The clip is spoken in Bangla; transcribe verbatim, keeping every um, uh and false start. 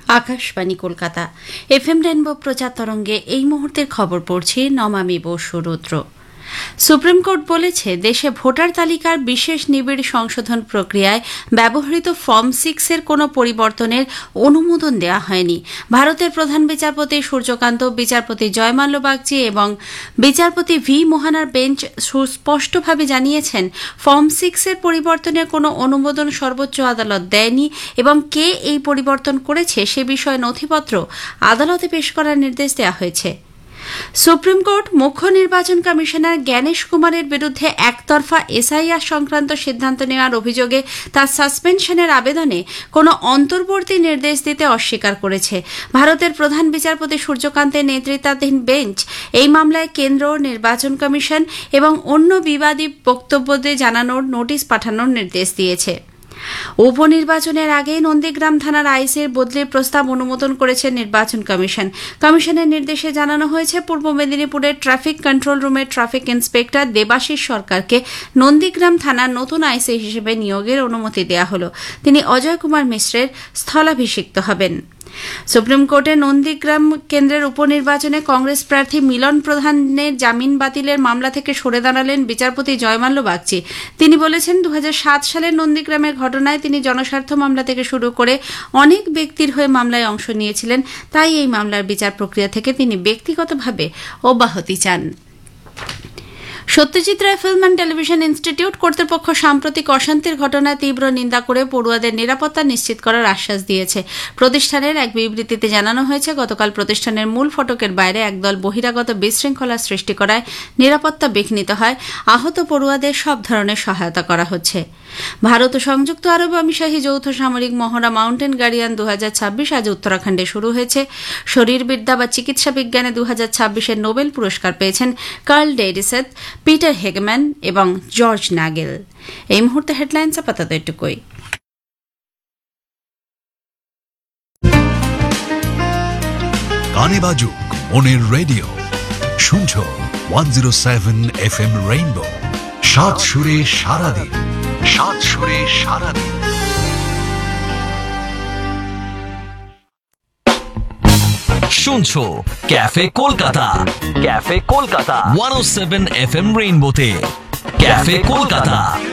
আকাশবাণী কলকাতা এফএম রেনবো প্রচার তরঙ্গে এই মুহূর্তের খবর পড়ছি নমামি বসু রুদ্র। সুপ্রিম কোর্ট বলেছে, দেশে ভোটার তালিকার বিশেষ নিবিড় সংশোধন প্রক্রিয়ায় ব্যবহৃত ফর্ম সিক্সের কোনো পরিবর্তনের অনুমোদন দেওয়া হয়নি। ভারতের প্রধান বিচারপতি সূর্যকান্ত, বিচারপতি জয়মাল্য বাগচি এবং বিচারপতি ভি মোহানার বেঞ্চ সুস্পষ্টভাবে জানিয়েছেন, ফর্ম সিক্সের পরিবর্তনের কোনো অনুমোদন সর্বোচ্চ আদালত দেয়নি এবং কে এই পরিবর্তন করেছে সে বিষয়ে নথিপত্র আদালতে পেশ করার নির্দেশ দেওয়া হয়েছে। সুপ্রিম কোর্ট মুখ্য নির্বাচন কমিশনার জ্ঞানেশ কুমারের বিরুদ্ধে একতরফা এসআইআর সংক্রান্ত সিদ্ধান্ত নেওয়ার অভিযোগে তার সাসপেনশনের আবেদনে কোনো অন্তর্বর্তী নির্দেশ দিতে অস্বীকার করেছে। ভারতের প্রধান বিচারপতি সূর্যকান্তের নেতৃত্বাধীন বেঞ্চ এই মামলায় কেন্দ্র, নির্বাচন কমিশন এবং অন্য বিবাদী বক্তব্যদের জানানোর নোটিশ পাঠানোর নির্দেশ দিয়েছে। উপনির্বাচনের আগে নন্দীগ্রাম থানার আইসির বদলির প্রস্তাব অনুমোদন করেছে নির্বাচন কমিশন। কমিশনের নির্দেশে জানানো হয়েছে, পূর্ব মেদিনীপুরের ট্রাফিক কন্ট্রোল রুমের ট্রাফিক ইন্সপেক্টর দেবাশিস সরকারকে নন্দীগ্রাম থানার নতুন আইসি হিসেবে নিয়োগের অনুমতি দেওয়া হল। তিনি অজয় কুমার মিশ্রের স্থলাভিষিক্ত হবেন। সুপ্রিম কোর্টে নন্দীগ্রাম কেন্দ্রের উপনির্বাচনে কংগ্রেস প্রার্থী মিলন প্রধানের জামিন বাতিলের মামলা থেকে সরে দাঁড়ালেন বিচারপতি জয়মাল্য বাগচি। তিনি বলেছেন, দু হাজার সাত সালের নন্দীগ্রামের ঘটনায় তিনি জনস্বার্থ মামলা থেকে শুরু করে অনেক ব্যক্তির হয়ে মামলায় অংশ নিয়েছিলেন, তাই এই মামলার বিচার প্রক্রিয়া থেকে তিনি ব্যক্তিগতভাবে অব্যাহতি চান। Satyajit Ray film and television institute কর্তৃপক্ষ সাম্প্রতিক অশান্তির ঘটনায় তীব্র নিন্দা করে পড়ুয়াদের নিরাপত্তা নিশ্চিত করার আশ্বাস দিয়েছে। প্রতিষ্ঠানের এক বিবৃতিতে জানানো হয়েছে, গতকাল প্রতিষ্ঠানের মূল ফটকের বাইরে একদল বহিরাগত বিশৃঙ্খলা সৃষ্টি করায় নিরাপত্তা বিঘ্নিত হয়। আহত পড়ুয়াদের সব ধরনের সহায়তা করা হচ্ছে। ভারত ও সংযুক্ত আরব আমিরাশাহী যৌথ সামরিক মহড়া মাউন্টেন গার্ডিয়ান দু হাজার ছাব্বিশ আজ উত্তরাখণ্ডে শুরু হয়েছে। শরীরবিদ্যা বা চিকিৎসা বিজ্ঞানে দু হাজার ছাব্বিশের নোবেল পুরস্কার পেয়েছেন কার্ল ডেরিসেথ, পিটার হেগম্যান এবং জর্জ নাগেল। এই মুহূর্তে হেডলাইন্স আপাতত এটুকুই। গানে বাজুক মনের রেডিও, শুনছো one zero seven F M rainbow. সাত সুরে সারাদিন, সাত সুরে সারাদিন। শুনছো cafe Kolkata, cafe Kolkata one ও seven F M রেইনবোতে। Cafe Kolkata.